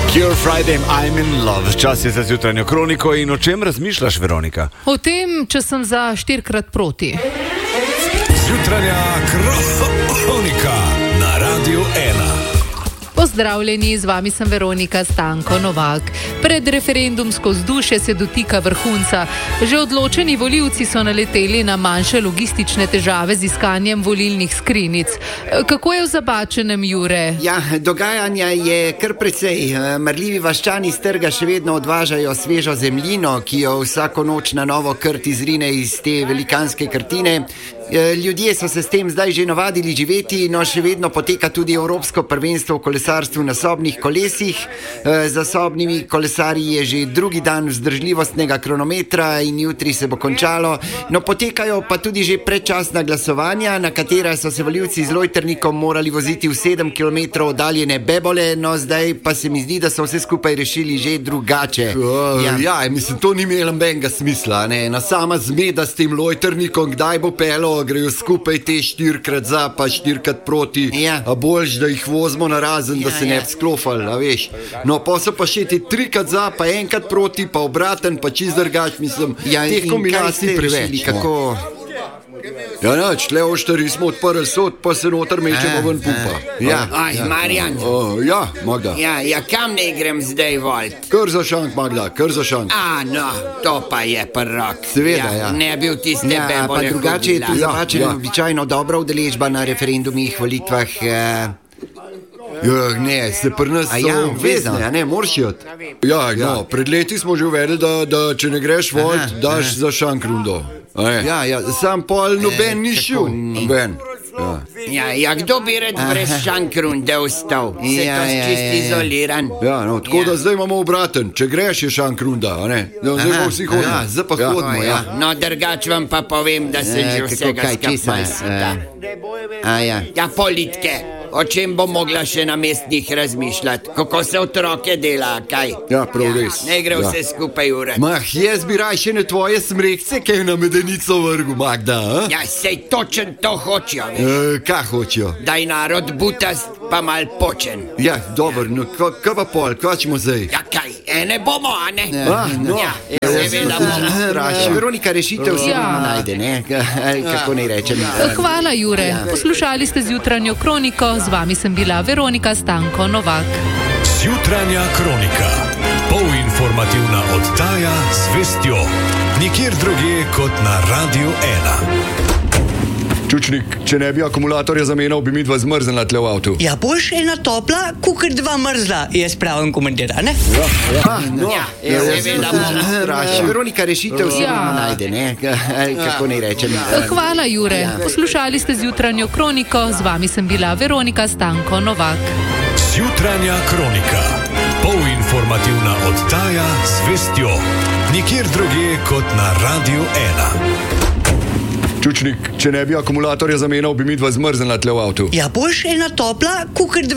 Cure Friday, I'm in love. Čas je za zjutranjo kroniko in o čem razmišljaš, Veronika? O tem, če sem za 4-krat proti. Zjutranja kronika na Radiu 1. Pozdravljeni, z vami sem Veronika Stanko Novak. Predreferendumsko vzdušje se dotika vrhunca. Že odločeni volivci so naleteli na manjše logistične težave z iskanjem volilnih skrinjic. Kako je v Zabačenem, Jure? Ja, dogajanja je kar precej. Marljivi vaščani s trga še vedno odvažajo svežo zemljino, ki jo vsako noč na novo krt izrine iz te velikanske krtine. Ljudje so se s tem zdaj že navadili živeti, no še vedno poteka tudi Evropsko prvenstvo v kolesarstvu na sobnih kolesih. Za sobnimi kolesarji je že drugi dan vzdržljivostnega kronometra in jutri se bo končalo. No, potekajo pa tudi že predčasna glasovanja, na katera so se volivci z lojtrnikom morali voziti v 7 km oddaljene Bebole, no zdaj pa se mi zdi, da so vse skupaj rešili že drugače. Mislim, to ni imelo nobenega smisla, ne? Na sama zmeda s tem lojtrnikom, kdaj bo pelo, grejo skupaj te 4-krat za, pa 4-krat proti, a boljš, da jih vozimo na razen, da se ne bi sklofali, a veš. No, pa so pa še ti 3-krat za, pa 1-krat proti, pa obraten, pa čist drugač, mislim, teh kombinacij preveč. Kako? Ja, nač, tle oštari smo odprli sod, pa se noter mečemo ven pumpa. Aj, Marjan. Ja, Magda. Ja, kam ne grem zdaj volt? Kar za šank, Magda, kar za šank. No, to pa je prvak. Seveda, ja. Ne bil tiste Bebole. Pa drugače je tu Zabačenem običajno dobra udeležba na referendumih, volitvah. Ne, se pri nas so obvezne, a ne, moraš jeti. No, pred leti smo že uvedli, da če ne greš volt, daš za šank rundo. Sam pol noben ni šel. Noben. Ja, kdo bi red brez šankrunde ostal? Se to čist izoliran. No, tako da zdaj imamo obraten. Če greš je šankrunda, a ne? Zdaj pa vsi hodimo. Zdaj pa hodimo, No, drugač vam pa povem, da sem že vsega skapal. Ja, politke. O čem bo mogla še na mestnih razmišljati? Kako se otroke dela, kaj? Ja, prav res. Ne gre vse skupaj ure. Jaz bi rajše ne tvoje smrekce, kaj na medenico vrgu, Magda, a? Ja, sej točen to hočijo, veš. Kaj hočijo? Daj narod butast, pa mal počen. Ja, dobro, no, kaj pa pol, kaj ćemo zdaj? Ja, kaj, ne bomo, a ne? Seveda bomo. Veronika, rešitev se najde, ne? Kako ne rečem? Hvala, Jure. Poslušali ste zjutranjo kroniko. Z vami sem bila Veronika Stanko Novak. Zjutranja kronika. Polinformativna oddaja z vestjo. Nikjer drugje kot na Radiu 1. Čučnik, če ne bi akumulatorja zamenjal, bi midva zmrznila tle v avtu. Ja, boš ena topla, kukor dva mrzla, je spravim komentar, ne? Seveda bomo. Veronika, rešitev se najde, ne? Kako ne rečem? Hvala, Jure. Poslušali ste zjutranjo kroniko. Z vami sem bila Veronika Stanko Novak. Zjutranja kronika. Polinformativna oddaja z vestjo. Nikjer drugje kot na Radiu 1. Čučnik, če ne bi akumulatorja zamenjal, bi midva zmrznila tle v avtu. Ja, boš ena topla, kukor dva